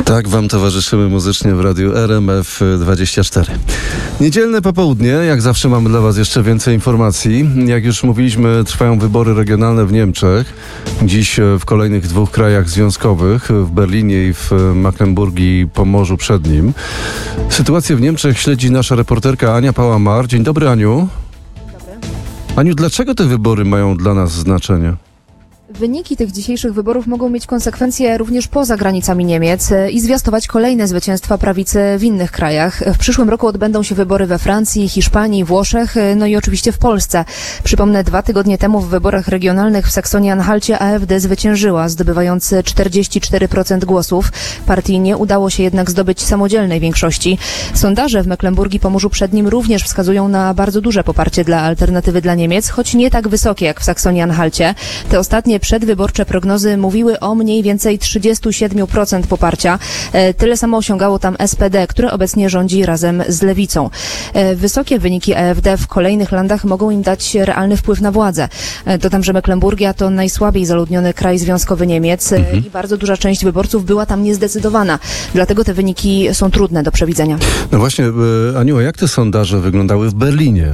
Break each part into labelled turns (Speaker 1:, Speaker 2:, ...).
Speaker 1: Tak wam towarzyszymy muzycznie w radiu RMF24. Niedzielne popołudnie, jak zawsze mamy dla was jeszcze więcej informacji. Jak już mówiliśmy, trwają wybory regionalne w Niemczech. Dziś w kolejnych dwóch krajach związkowych, w Berlinie i w Mecklenburgii i Pomorzu Przednim. Sytuację w Niemczech śledzi nasza reporterka Ania Pałamar. Dzień dobry, Aniu.
Speaker 2: Dzień dobry.
Speaker 1: Aniu, dlaczego te wybory mają dla nas znaczenie?
Speaker 2: Wyniki tych dzisiejszych wyborów mogą mieć konsekwencje również poza granicami Niemiec i zwiastować kolejne zwycięstwa prawicy w innych krajach. W przyszłym roku odbędą się wybory we Francji, Hiszpanii, Włoszech, no i oczywiście w Polsce. Przypomnę, 2 tygodnie temu w wyborach regionalnych w Saksonii-Anhalcie AfD zwyciężyła, zdobywając 44% głosów. Partii nie udało się jednak zdobyć samodzielnej większości. Sondaże w Mecklenburgii Pomorzu Przednim również wskazują na bardzo duże poparcie dla Alternatywy dla Niemiec, choć nie tak wysokie jak w Saksonii-Anhalcie. Te ostatnie przedwyborcze prognozy mówiły o mniej więcej 37% poparcia. Tyle samo osiągało tam SPD, które obecnie rządzi razem z Lewicą. Wysokie wyniki AfD w kolejnych landach mogą im dać realny wpływ na władzę. Dodam, że Mecklenburgia to najsłabiej zaludniony kraj związkowy Niemiec i bardzo duża część wyborców była tam niezdecydowana. Dlatego te wyniki są trudne do przewidzenia.
Speaker 1: No właśnie, Aniu, a jak te sondaże wyglądały w Berlinie?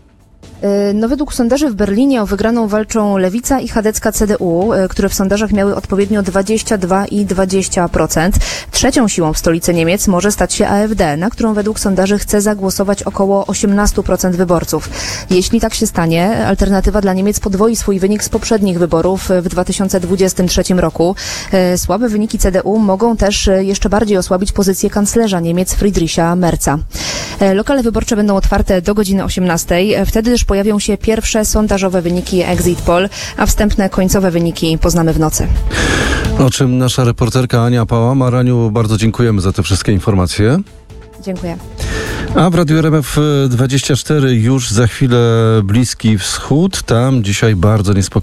Speaker 2: No według sondaży w Berlinie o wygraną walczą Lewica i chadecka CDU, które w sondażach miały odpowiednio 22 i 20%. Trzecią siłą w stolicy Niemiec może stać się AfD, na którą według sondaży chce zagłosować około 18% wyborców. Jeśli tak się stanie, Alternatywa dla Niemiec podwoi swój wynik z poprzednich wyborów w 2023 roku. Słabe wyniki CDU mogą też jeszcze bardziej osłabić pozycję kanclerza Niemiec Friedricha Merza. Lokale wyborcze będą otwarte do godziny 18:00. Wtedy też pojawią się pierwsze sondażowe wyniki Exit Poll, a wstępne końcowe wyniki poznamy w nocy.
Speaker 1: O czym nasza reporterka Ania Pałamar. Aniu, bardzo dziękujemy za te wszystkie informacje.
Speaker 2: Dziękuję.
Speaker 1: A w Radiu RMF24 już za chwilę Bliski Wschód. Tam dzisiaj bardzo niespokojnie.